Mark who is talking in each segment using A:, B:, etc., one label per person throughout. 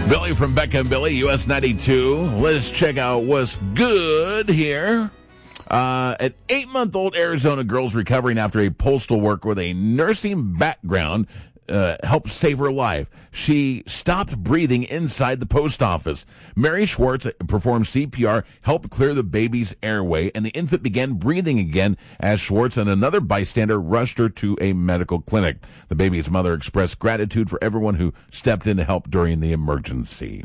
A: Billy from Becca and Billy, US 92. Let's check out what's good here. An 8-month-old Arizona girl's recovering after a postal worker with a nursing background helped save her life. She stopped breathing inside the post office. Mary Schwartz performed CPR, helped clear the baby's airway, and the infant began breathing again as Schwartz and another bystander rushed her to a medical clinic. The baby's mother expressed gratitude for everyone who stepped in to help during the emergency.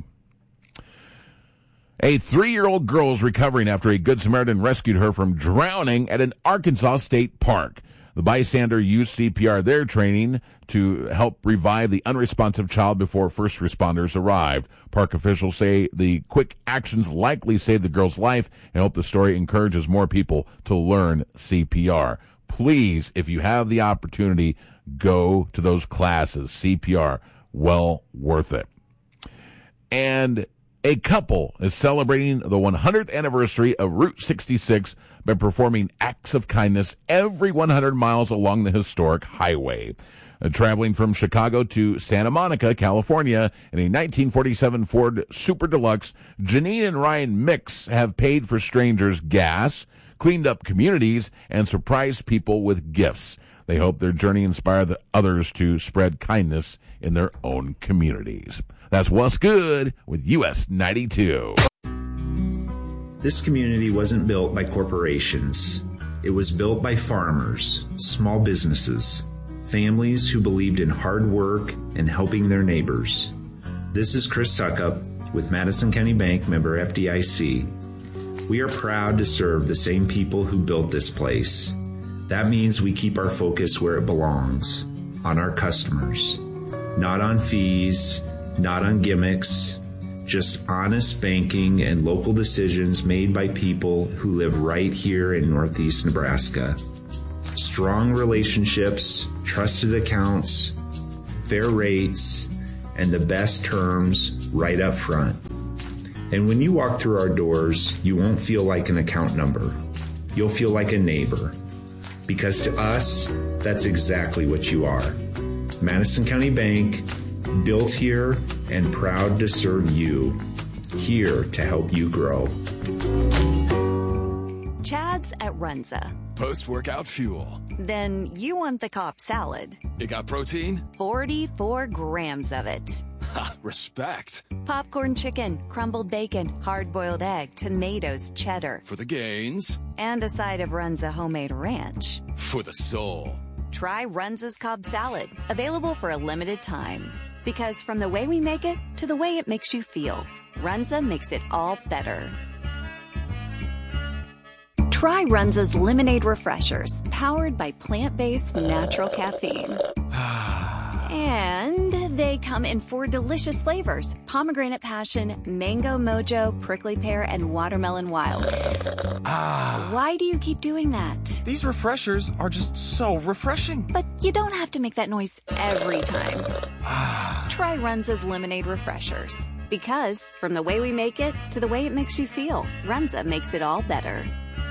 A: A 3-year-old girl is recovering after a Good Samaritan rescued her from drowning at an Arkansas state park. The bystander used CPR, their training, to help revive the unresponsive child before first responders arrived. Park officials say the quick actions likely saved the girl's life and hope the story encourages more people to learn CPR. Please, if you have the opportunity, go to those classes. CPR, well worth it. And a couple is celebrating the 100th anniversary of Route 66 by performing acts of kindness every 100 miles along the historic highway. Traveling from Chicago to Santa Monica, California, in a 1947 Ford Super Deluxe, Janine and Ryan Mix have paid for strangers gas, cleaned up communities, and surprised people with gifts. They hope their journey inspires others to spread kindness in their own communities. That's What's Good with US 92.
B: This community wasn't built by corporations. It was built by farmers, small businesses, families who believed in hard work and helping their neighbors. This is Chris Suckup with Madison County Bank, member FDIC. We are proud to serve the same people who built this place. That means we keep our focus where it belongs, on our customers, not on fees, not on gimmicks, just honest banking and local decisions made by people who live right here in Northeast Nebraska. Strong relationships, trusted accounts, fair rates, and the best terms right up front. And when you walk through our doors, you won't feel like an account number. You'll feel like a neighbor. Because to us, that's exactly what you are. Madison County Bank, built here and proud to serve you, here to help you grow.
C: Chad's at Runza.
D: Post-workout fuel.
C: Then you want the Cobb salad.
D: It got protein?
C: 44 grams of it.
D: Ha, respect.
C: Popcorn chicken, crumbled bacon, hard-boiled egg, tomatoes, cheddar.
D: For the gains.
C: And a side of Runza homemade ranch.
D: For the soul.
C: Try Runza's Cobb salad, available for a limited time. Because from the way we make it to the way it makes you feel, Runza makes it all better. Try Runza's Lemonade Refreshers, powered by plant-based natural caffeine. And they come in 4 delicious flavors: pomegranate passion, mango mojo, prickly pear, and watermelon wild. Why do you keep doing that?
D: These refreshers are just so refreshing.
C: But you don't have to make that noise every time. Try Runza's Lemonade Refreshers. Because from the way we make it to the way it makes you feel, Runza makes it all better.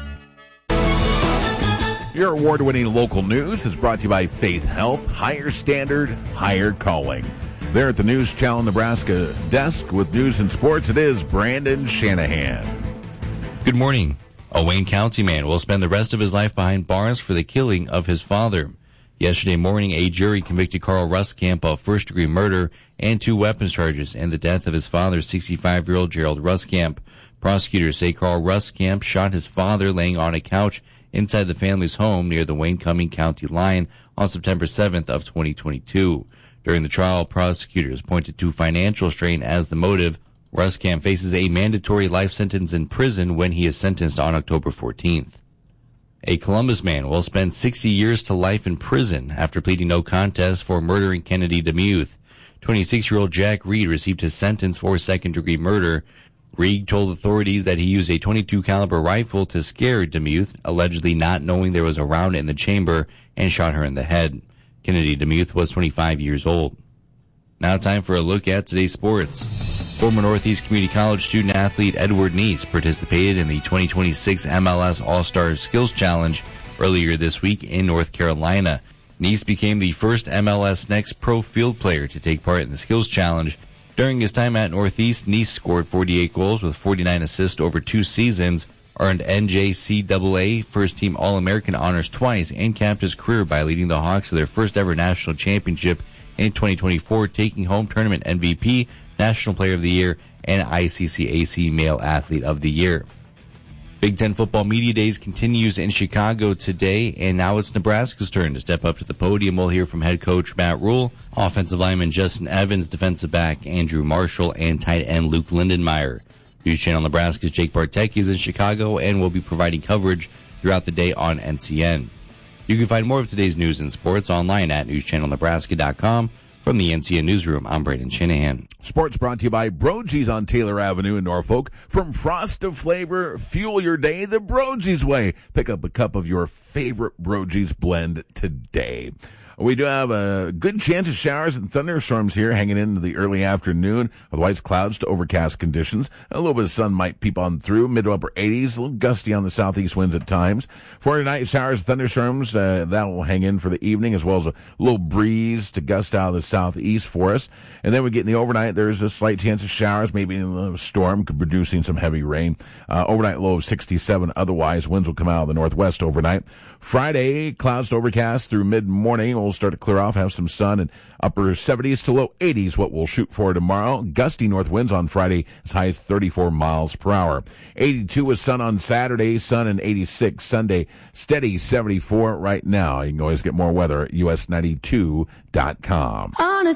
A: Your award-winning local news is brought to you by Faith Health, higher standard, higher calling. There at the News Channel Nebraska desk with news and sports, it is Brandon Shanahan.
E: Good morning. A Wayne County man will spend the rest of his life behind bars for the killing of his father. Yesterday morning, a jury convicted Carl Ruskamp of first-degree murder and 2 weapons charges in the death of his father, 65-year-old Gerald Ruskamp. Prosecutors say Carl Ruskamp shot his father laying on a couch inside the family's home near the Wayne-Cumming County line on September 7th of 2022. During the trial, prosecutors pointed to financial strain as the motive. Ruskamp faces a mandatory life sentence in prison when he is sentenced on October 14th. A Columbus man will spend 60 years to life in prison after pleading no contest for murdering Kennedy DeMuth. 26-year-old Jack Reed received his sentence for second-degree murder. Reed told authorities that he used a .22 caliber rifle to scare DeMuth, allegedly not knowing there was a round in the chamber, and shot her in the head. Kennedy DeMuth was 25 years old. Now time for a look at today's sports. Former Northeast Community College student-athlete Edward Neese participated in the 2026 MLS All-Star Skills Challenge earlier this week in North Carolina. Neese became the first MLS Next Pro field player to take part in the Skills Challenge During his time at Northeast, Neese scored 48 goals with 49 assists over 2 seasons, earned NJCAA first-team All-American honors twice, and capped his career by leading the Hawks to their first-ever national championship in 2024, taking home tournament MVP, National Player of the Year, and ICCAC Male Athlete of the Year. Big Ten Football Media Days continues in Chicago today, and now it's Nebraska's turn to step up to the podium. We'll hear from head coach Matt Rule, offensive lineman Justin Evans, defensive back Andrew Marshall, and tight end Luke Lindenmeyer. News Channel Nebraska's Jake Bartek is in Chicago and will be providing coverage throughout the day on NCN. You can find more of today's news and sports online at newschannelnebraska.com. From the NCN Newsroom, I'm Braden Shanahan.
A: Sports brought to you by Brogy's on Taylor Avenue in Norfolk. From frost to flavor, fuel your day the Brogy's way. Pick up a cup of your favorite Brogy's blend today. We do have a good chance of showers and thunderstorms here hanging into the early afternoon. Otherwise, clouds to overcast conditions. A little bit of sun might peep on through. Mid to upper 80s. A little gusty on the southeast winds at times. For tonight, showers and thunderstorms. That will hang in for the evening, as well as a little breeze to gust out of the southeast for us. And then we get in the overnight. There's a slight chance of showers, maybe a storm producing some heavy rain. Overnight low of 67. Otherwise, winds will come out of the northwest overnight. Friday, clouds to overcast through mid-morning. We'll start to clear off, have some sun, and upper 70s to low 80s what we'll shoot for tomorrow. Gusty north winds on Friday as high as 34 miles per hour. 82 with sun on Saturday, sun and 86 Sunday. Steady 74 right now. You can always get more weather at us92.com.